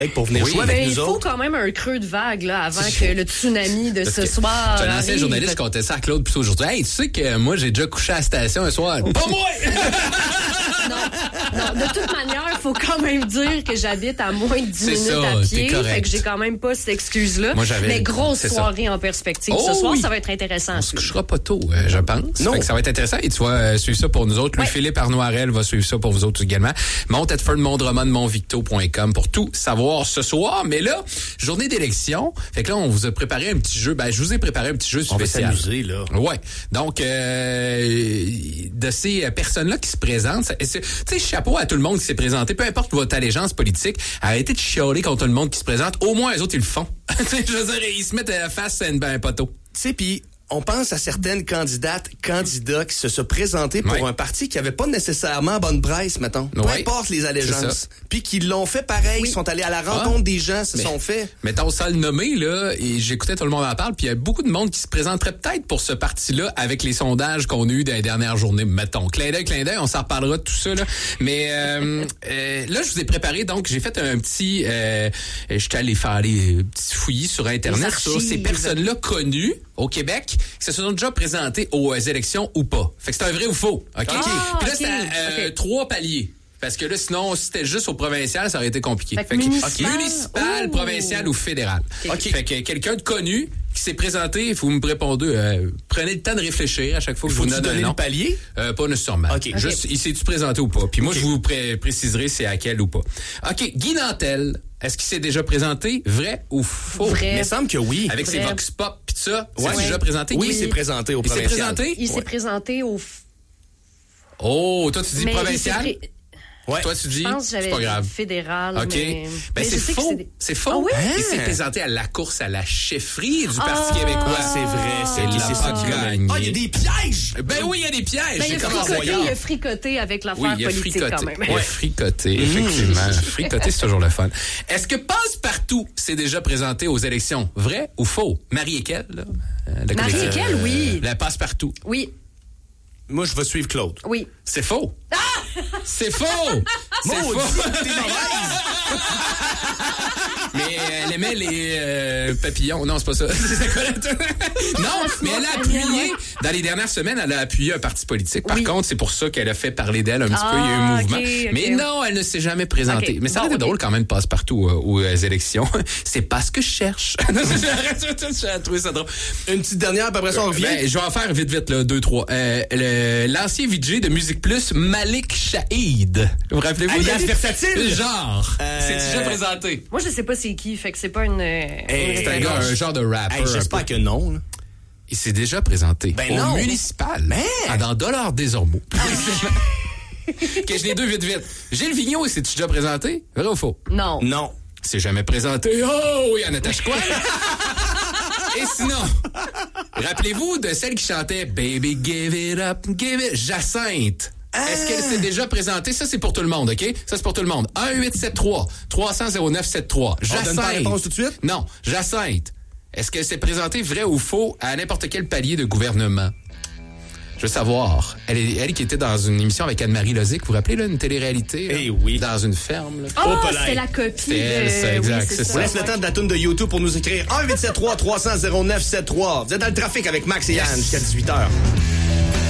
pour venir jouer avec nous il faut autres. quand même un creux de vague là, avant que le tsunami de ce soir j'ai un ancien arrive. journaliste qui comptait ça à Claude plutôt aujourd'hui. Hey, tu sais que moi, j'ai déjà couché à la station un soir. Pas moi! Non, de toute manière, il faut quand même dire que j'habite à moins de 10 minutes ça, à pied. t'es correct. Fait que j'ai quand même pas cette excuse-là. Moi, j'avais- Mais grosse c'est ça. soirée en perspective. Oh, Ce soir, oui. ça va être intéressant. On se couchera pas tôt, je pense. Non. Fait que ça va être intéressant. Et tu vas suivre ça pour nous autres. Louis-Philippe Arnoirel va suivre ça pour vous autres également. Monte@ferdmontremont-montvicto.com pour tout savoir ce soir. Mais là, journée d'élection. Fait que là, on vous a préparé un petit jeu. Je vous ai préparé un petit jeu On va spécial. s'amuser, là. Ouais. Donc, de ces personnes-là qui se présentent, tu sais, chapeau à tout le monde qui s'est présenté, peu importe votre allégeance politique, arrêtez de chialer contre tout le monde qui se présente. Au moins, les autres, ils le font. Je veux dire, ils se mettent face à un poteau. Tu sais, puis on pense à certaines candidats qui se sont présentés pour Ouais. un parti qui avait pas nécessairement bonne presse, mettons. Peu Ouais. importe les C'est allégeances. ça. Puis qui l'ont fait pareil, sont allés à la rencontre des gens, se sont fait. Mettons ça le nommer, là, et j'écoutais tout le monde en parle, puis il y a beaucoup de monde qui se présenterait peut-être pour ce parti-là avec les sondages qu'on a eu dans les dernières journées. Mettons, clin d'œil, on s'en reparlera de tout ça, là. Mais là, je vous ai préparé, donc j'ai fait un petit... j'étais allé faire des petits fouillis sur Internet sur ces personnes-là connues au Québec qui se sont déjà présentées aux élections ou pas. Fait que c'est un vrai ou faux. OK? Puis là, c'est 3 paliers. Parce que là, sinon, si c'était juste au provincial, ça aurait été compliqué. Fait que municipal, municipal, provincial ou fédéral. OK. Fait que quelqu'un de connu qui s'est présenté, vous me répondez, prenez le temps de réfléchir à chaque fois que je vous donne un donner nom. le palier? Pas nécessairement. OK. Juste, il s'est-tu présenté ou pas. Puis moi, je vous préciserai c'est à quel ou pas. OK, Guy Nantel, est-ce qu'il s'est déjà présenté, vrai ou faux? Vrai. Il me semble que oui. Avec ses Vrai. vox pop pis tout ça, Ouais. c'est déjà présenté? Oui, Guy? il s'est présenté au Il s'est provincial. présenté? Il s'est présenté au... Oh, toi, tu dis Mais il provincial? s'est Ouais. Toi, tu dis, Je pense que c'est j'avais pas grave. fédéral. OK. Mais Ben, c'est je sais que faux. des- C'est faux. Ah oui? Il s'est présenté à la course à la chefferie du Parti québéquois. C'est vrai, c'est Il qui l'a c'est ça pas qui gagné. Ah, il y a des pièges! Ben oui, il y a des pièges. Ben, C'est il comme un a voyage. fricoté avec l'affaire Oui, il a politique fricoté. quand même. Il a fricoté, effectivement. Fricoté, c'est toujours le fun. Est-ce que Passe-Partout s'est déjà présenté aux élections? Vrai ou faux? Marie-Equel, là. Marie-Equel, oui. La Passe-Partout. Oui, Moi, je vais suivre Claude. oui. C'est faux. C'est faux. C'est Maudit, faux. t'es mauvaise. Mais elle aimait les papillons. Non, c'est pas ça. C'est correct. Non, mais elle a appuyé, dans les dernières semaines, elle a appuyé un parti politique. Par Oui. contre, c'est pour ça qu'elle a fait parler d'elle un petit peu. Il y a eu un mouvement. ok. Mais non, elle ne s'est jamais présentée. Ok. Mais ça aurait Bon, été ok. drôle quand même, Passe-Partout aux élections. C'est pas ce que je cherche. J'ai trouvé ça drôle. Une petite dernière, puis après ça, on revient. Ben, je vais en faire vite, là, 2, 3. L'ancien VJ de Musique Plus, Malik Shahid. Vous vous rappelez-vous? Alias de lui? Versatile. Genre. C'est déjà présenté. Moi, je sais pas c'est qui, fait que c'est pas une... C'est un gars, un genre de rapper. Hey, j'espère que non. là. Il s'est déjà présenté Ben au non. municipal. Mais- Dans Dollars des Ormeaux. Que je les deux vite. Gilles Vigneault, il s'est déjà présenté? Vrai ou faux? Non. Non. Il s'est jamais présenté. Oh oui, en attache quoi? Et sinon, rappelez-vous de celle qui chantait Baby Give It Up, Give It, Jacinthe. Est-ce qu'elle s'est déjà présentée? Ça, c'est pour tout le monde, OK? Ça, c'est pour tout le monde. 1-873-300-0973. On donne pas la réponse tout de suite? Non, Jacinthe. Est-ce qu'elle s'est présentée, vrai ou faux, à n'importe quel palier de gouvernement? Je veux savoir. Elle qui était dans une émission avec Anne-Marie Lozic, vous vous rappelez, là, une télé-réalité? là? Eh oui. Dans une ferme, là. Oh, Hop là. c'est la copie C'est elle, de... ça, exact, Oui, c'est On laisse le temps de la toune de YouTube pour nous écrire 1-873-300-0973. Vous êtes dans le trafic avec Max et Yann jusqu'à 18h.